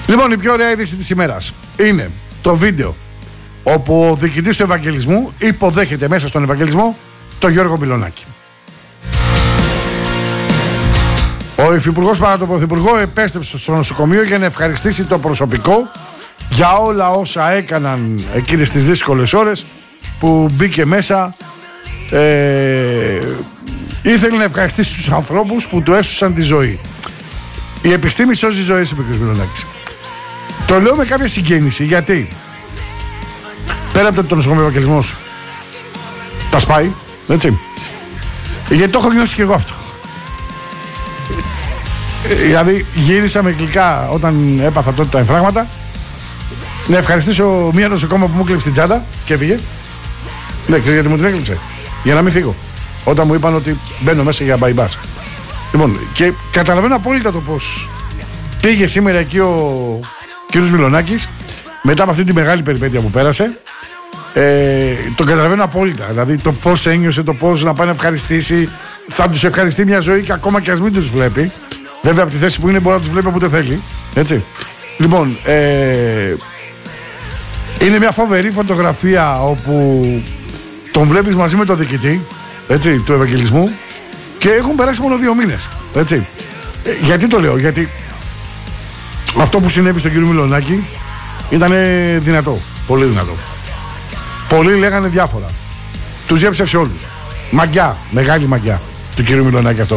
Λοιπόν, η πιο ωραία είδηση της ημέρας είναι το βίντεο όπου ο διοικητής του Ευαγγελισμού υποδέχεται μέσα στον Ευαγγελισμό τον Γιώργο Μιλονάκη. Ο Υφυπουργός παρά τον Πρωθυπουργό επέστρεψε στο νοσοκομείο για να ευχαριστήσει το προσωπικό για όλα όσα έκαναν εκείνες τις δύσκολες ώρες που μπήκε μέσα. Ήθελε να ευχαριστήσει τους ανθρώπους που του έσωσαν τη ζωή. Η επιστήμη σώζει ζωές, είπε ο κ. Μιλονάκης. Το λέω με κάποια συγκίνηση, γιατί πέρα από το νοσοκομείο Ευαγγελισμός τα σπάει, έτσι, γιατί το έχω νιώσει και εγώ αυτό. Δηλαδή γύρισα με γλυκά όταν έπαθα τότε τα εμφράγματα να ευχαριστήσω μία νοσοκόμα που μου κλείψε την τσάντα και έφυγε. Ναι, ξέρεις γιατί μου την έκλειψε? Για να μην φύγω. Όταν μου είπαν ότι μπαίνω μέσα για bypass. Λοιπόν, και καταλαβαίνω απόλυτα το πώς πήγε σήμερα εκεί ο κ. Μιλονάκης μετά από αυτή τη μεγάλη περιπέτεια που πέρασε. Το καταλαβαίνω απόλυτα. Δηλαδή το πώς ένιωσε, το πώς να πάει να ευχαριστήσει. Θα τους ευχαριστεί μια ζωή και ακόμα και ας μην τους βλέπει. Βέβαια από τη θέση που είναι μπορεί να τους βλέπει όποτε θέλει. Έτσι. Λοιπόν, είναι μια φοβερή φωτογραφία όπου τον βλέπεις μαζί με τον διοικητή, έτσι, του Ευαγγελισμού και έχουν περάσει μόνο 2 μήνες. Έτσι. Γιατί το λέω? Γιατί αυτό που συνέβη στον κύριο Μιλονάκη ήταν δυνατό. Πολύ δυνατό. Πολλοί λέγανε διάφορα. Τους διέψευσε όλους. Μαγκιά, μεγάλη μαγκιά του κύριου Μιλονάκη αυτό.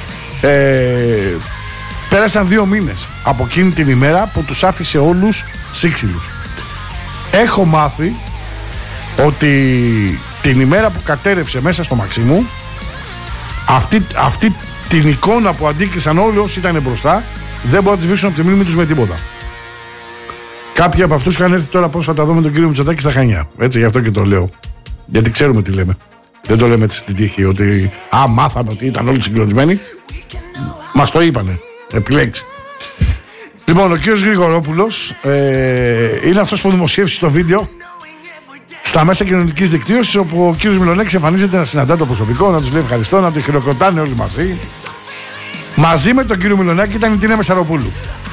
Πέρασαν 2 μήνες από εκείνη την ημέρα που τους άφησε όλους σύξυλους. Έχω μάθει ότι την ημέρα που κατέρευσε μέσα στο Μαξίμου, αυτή την εικόνα που αντίκρισαν όλοι όσοι ήταν μπροστά, δεν μπορούν να τη σβήσουν από τη μνήμη τους με τίποτα. Κάποιοι από αυτούς είχαν έρθει τώρα πρόσφατα εδώ με τον κύριο Μητσοτάκη στα Χανιά. Έτσι, γι' αυτό και το λέω. Γιατί ξέρουμε τι λέμε. Δεν το λέμε έτσι στην τύχη ότι μάθαμε ότι ήταν όλοι συγκλονισμένοι. Μας το είπανε. Επιλέξει. Λοιπόν, ο κύριος Γρηγορόπουλος είναι αυτός που δημοσίευσε το βίντεο στα μέσα κοινωνικής δικτύωσης, όπου ο κύριος Μιλονάκης εμφανίζεται να συναντά το προσωπικό, να τους λέει ευχαριστώ, να το χειροκροτάνε όλοι μαζί. Μαζί με τον κύριο Μιλονάκη ήταν η Τίνα Μεσαροπούλου,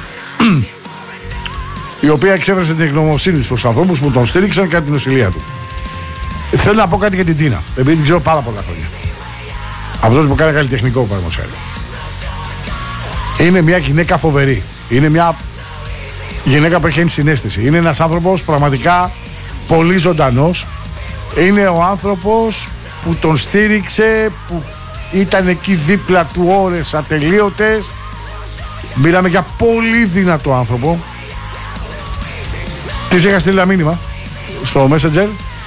η οποία εξέφρασε την ευγνωμοσύνη της προς τους ανθρώπους που τον στήριξαν κατά την νοσηλεία του. Θέλω να πω κάτι για την Τίνα, επειδή την ξέρω πάρα πολλά χρόνια. Από τότε που κάνει καλλιτεχνικό, παραδείγματος χάρη. Είναι μια γυναίκα φοβερή. Είναι μια γυναίκα που έχει ενσυναίσθηση. Είναι ένας άνθρωπος πραγματικά πολύ ζωντανός. Είναι ο άνθρωπος που τον στήριξε, που ήταν εκεί δίπλα του ώρες ατελείωτες. Μιλάμε για πολύ δυνατό άνθρωπο. Της είχα στείλει ένα μήνυμα στο Messenger.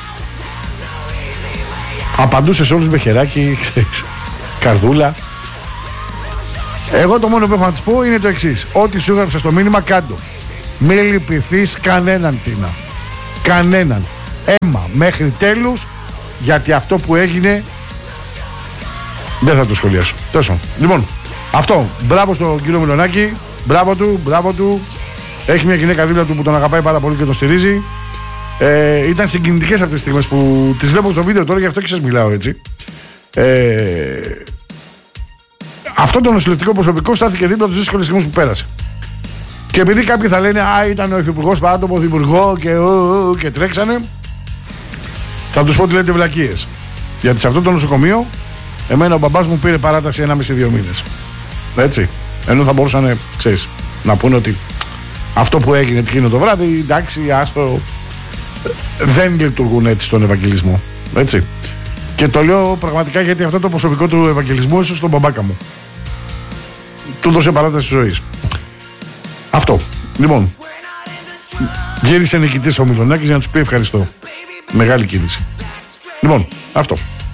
Απαντούσε σε όλους με χεράκι, καρδούλα. Εγώ το μόνο που έχω να της πω είναι το εξής. Ό,τι σου έγραψα στο μήνυμα κάντο. Μη λυπηθείς κανέναν, Τίνα. Κανέναν. Έμα μέχρι τέλους, γιατί αυτό που έγινε δεν θα το σχολιάσω. Τόσο. Λοιπόν, αυτό. Μπράβο στον κύριο Μιλονάκη. Μπράβο του, μπράβο του. Έχει μια γυναίκα δίπλα του που τον αγαπάει πάρα πολύ και τον στηρίζει. Ήταν συγκινητικές αυτές τις στιγμές που τις βλέπω στο βίντεο τώρα, γι' αυτό και σας μιλάω έτσι. Αυτό το νοσηλευτικό προσωπικό στάθηκε δίπλα τους δύσκολες στιγμές που πέρασε. Και επειδή κάποιοι θα λένε ήταν ο Υφυπουργός παρά τον Πρωθυπουργό και τρέξανε, θα τους πω ότι λέτε βλακίες. Γιατί σε αυτό το νοσοκομείο εμένα ο μπαμπάς μου πήρε παράταση 1,5-2 μήνες. Έτσι. Ενώ θα μπορούσαν, ξέρεις, να πούνε ότι αυτό που έγινε εκείνο το βράδυ, εντάξει, άστο, δεν λειτουργούν έτσι στον Ευαγγελισμό. Έτσι. Και το λέω πραγματικά γιατί αυτό το προσωπικό του Ευαγγελισμού ίσως τον μπαμπάκα μου του δώσε παράταση ζωής. Αυτό. Λοιπόν, γύρισε νικητής ο Μιλονάκης για να τους πει ευχαριστώ. Μεγάλη κίνηση. Λοιπόν, αυτό.